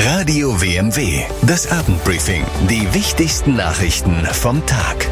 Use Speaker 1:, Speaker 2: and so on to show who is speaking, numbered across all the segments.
Speaker 1: Radio WMW, das Abendbriefing. Die wichtigsten Nachrichten vom Tag.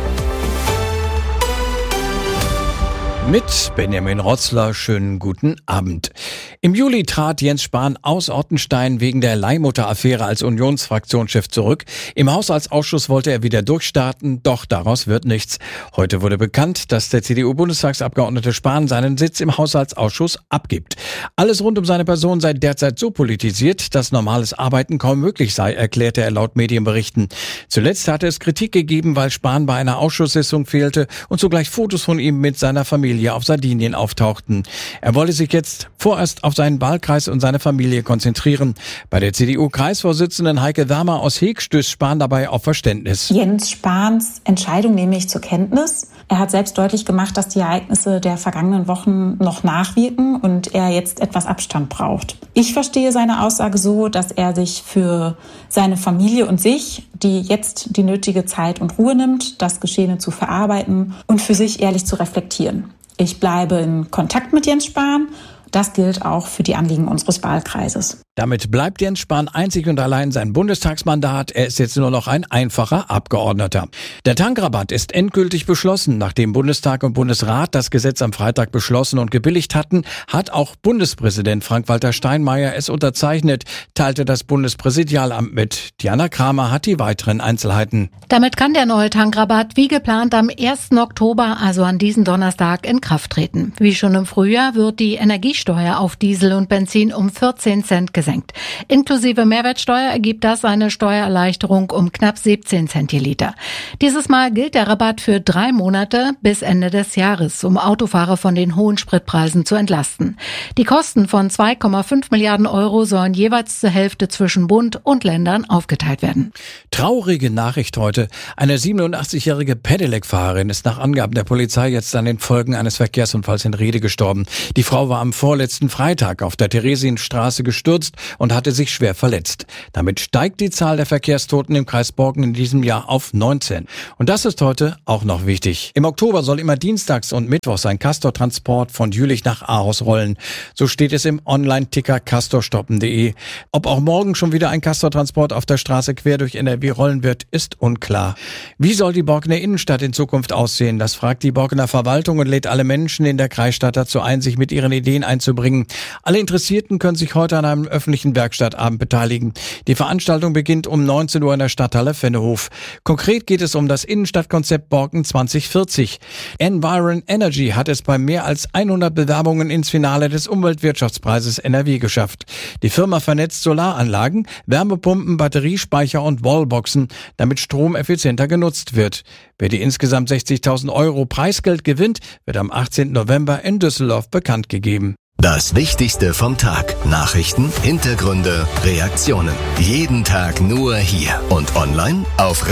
Speaker 2: Mit Benjamin Rotzler, schönen guten Abend. Im Juli trat Jens Spahn aus Ottenstein wegen der Leihmutter-Affäre als Unionsfraktionschef zurück. Im Haushaltsausschuss wollte er wieder durchstarten, doch daraus wird nichts. Heute wurde bekannt, dass der CDU-Bundestagsabgeordnete Spahn seinen Sitz im Haushaltsausschuss abgibt. Alles rund um seine Person sei derzeit so politisiert, dass normales Arbeiten kaum möglich sei, erklärte er laut Medienberichten. Zuletzt hatte es Kritik gegeben, weil Spahn bei einer Ausschusssitzung fehlte und zugleich Fotos von ihm mit seiner Familie auf Sardinien auftauchten. Er wolle sich jetzt vorerst auf seinen Wahlkreis und seine Familie konzentrieren. Bei der CDU-Kreisvorsitzenden Heike Wermer aus Heeg stößt Spahn dabei auf Verständnis.
Speaker 3: Jens Spahns Entscheidung nehme ich zur Kenntnis. Er hat selbst deutlich gemacht, dass die Ereignisse der vergangenen Wochen noch nachwirken und er jetzt etwas Abstand braucht. Ich verstehe seine Aussage so, dass er sich für seine Familie und sich, die jetzt die nötige Zeit und Ruhe nimmt, das Geschehene zu verarbeiten und für sich ehrlich zu reflektieren. Ich bleibe in Kontakt mit Jens Spahn. Das gilt auch für die Anliegen unseres Wahlkreises.
Speaker 2: Damit bleibt Jens Spahn einzig und allein sein Bundestagsmandat. Er ist jetzt nur noch ein einfacher Abgeordneter. Der Tankrabatt ist endgültig beschlossen. Nachdem Bundestag und Bundesrat das Gesetz am Freitag beschlossen und gebilligt hatten, hat auch Bundespräsident Frank-Walter Steinmeier es unterzeichnet, teilte das Bundespräsidialamt mit. Diana Kramer hat die weiteren Einzelheiten.
Speaker 4: Damit kann der neue Tankrabatt wie geplant am 1. Oktober, also an diesem Donnerstag, in Kraft treten. Wie schon im Frühjahr wird die Energiesteuer auf Diesel und Benzin um 14 Cent gesenkt. Inklusive Mehrwertsteuer ergibt das eine Steuererleichterung um knapp 17 Cent je Liter. Dieses Mal gilt der Rabatt für 3 Monate bis Ende des Jahres, um Autofahrer von den hohen Spritpreisen zu entlasten. Die Kosten von 2,5 Milliarden Euro sollen jeweils zur Hälfte zwischen Bund und Ländern aufgeteilt werden.
Speaker 2: Traurige Nachricht heute. Eine 87-jährige Pedelec-Fahrerin ist nach Angaben der Polizei jetzt an den Folgen eines Verkehrsunfalls in Rhede gestorben. Die Frau war am vorletzten Freitag auf der Theresienstraße gestürzt und hatte sich schwer verletzt. Damit steigt die Zahl der Verkehrstoten im Kreis Borken in diesem Jahr auf 19. Und das ist heute auch noch wichtig. Im Oktober soll immer dienstags und mittwochs ein Castor-Transport von Jülich nach Ahaus rollen. So steht es im Online-Ticker castorstoppen.de. Ob auch morgen schon wieder ein Castor-Transport auf der Straße quer durch NRW rollen wird, ist unklar. Wie soll die Borkener Innenstadt in Zukunft aussehen? Das fragt die Borkener Verwaltung und lädt alle Menschen in der Kreisstadt dazu ein, sich mit ihren Ideen einzubringen. Alle Interessierten können sich heute an einem öffentlichen Werkstattabend beteiligen. Die Veranstaltung beginnt um 19 Uhr in der Stadthalle Vennehof. Konkret geht es um das Innenstadtkonzept Borken 2040. Environ Energy hat es bei mehr als 100 Bewerbungen ins Finale des Umweltwirtschaftspreises NRW geschafft. Die Firma vernetzt Solaranlagen, Wärmepumpen, Batteriespeicher und Wallboxen, damit Strom effizienter genutzt wird. Wer die insgesamt 60.000 Euro Preisgeld gewinnt, wird am 18. November in Düsseldorf bekannt gegeben.
Speaker 1: Das Wichtigste vom Tag. Nachrichten, Hintergründe, Reaktionen. Jeden Tag nur hier und online auf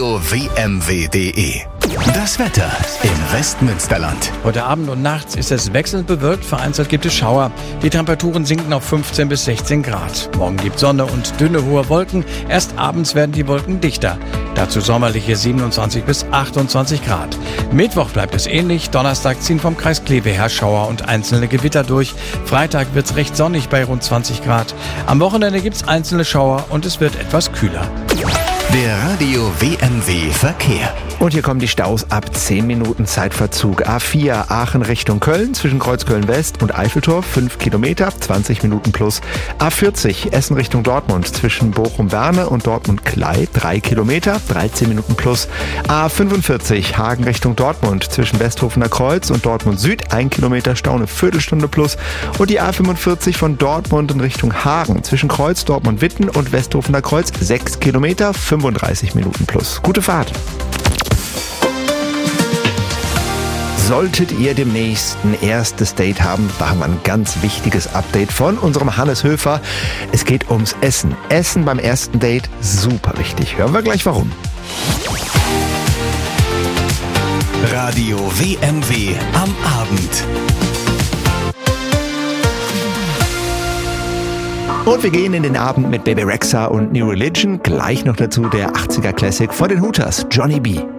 Speaker 1: radio-wmw.de. Das Wetter im Westmünsterland.
Speaker 2: Heute Abend und nachts ist es wechselnd bewölkt, vereinzelt gibt es Schauer. Die Temperaturen sinken auf 15 bis 16 Grad. Morgen gibt Sonne und dünne hohe Wolken. Erst abends werden die Wolken dichter. Dazu sommerliche 27 bis 28 Grad. Mittwoch bleibt es ähnlich. Donnerstag ziehen vom Kreis Kleve her Schauer und einzelne Gewitter durch. Freitag wird es recht sonnig bei rund 20 Grad. Am Wochenende gibt es einzelne Schauer und es wird etwas kühler.
Speaker 1: Der Radio WMW Verkehr.
Speaker 5: Und hier kommen die Staus ab 10 Minuten Zeitverzug. A4 Aachen Richtung Köln zwischen Kreuzköln West und Eiffeltor 5 Kilometer, 20 Minuten plus. A40 Essen Richtung Dortmund zwischen Bochum-Werne und Dortmund-Klei 3 Kilometer, 13 Minuten plus. A45 Hagen Richtung Dortmund zwischen Westhofener Kreuz und Dortmund Süd 1 Kilometer Stau, eine Viertelstunde plus. Und die A45 von Dortmund in Richtung Hagen zwischen Kreuz Dortmund-Witten und Westhofener Kreuz 6 Kilometer, 35 Minuten plus. Gute Fahrt! Solltet ihr demnächst ein erstes Date haben, da haben wir ein ganz wichtiges Update von unserem Hannes Höfer. Es geht ums Essen. Essen beim ersten Date, super wichtig. Hören wir gleich warum.
Speaker 1: Radio WMW am Abend.
Speaker 5: Und wir gehen in den Abend mit Baby Rexha und New Religion. Gleich noch dazu der 80er Classic von den Hooters, Johnny B.